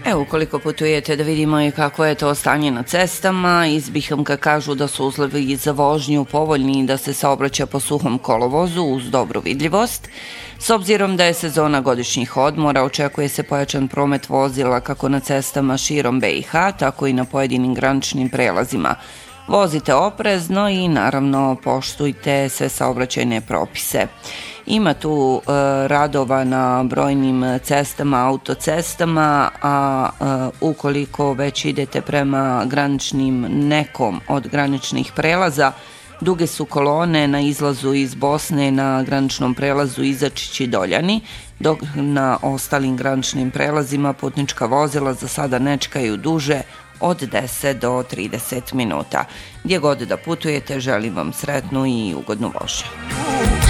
Evo, ukoliko putujete da vidimo i kako je to stanje na cestama, iz BiH kažu da su uslovi za vožnju povoljni i da se saobraća po suhom kolovozu uz dobru vidljivost. S obzirom da je sezona godišnjih odmora, očekuje se pojačan promet vozila kako na cestama širom BiH, tako i na pojedinim graničnim prelazima. Vozite oprezno i naravno poštujte sve saobraćajne propise. Ima tu radova na brojnim cestama, autocestama, a ukoliko već idete prema graničnim nekom od graničnih prelaza, duge su kolone na izlazu iz Bosne na graničnom prelazu Izačić i Doljani, dok na ostalim graničnim prelazima putnička vozila za sada ne čekaju duže od 10 do 30 minuta. Gdje god da putujete, želim vam sretnu i ugodnu vožnju.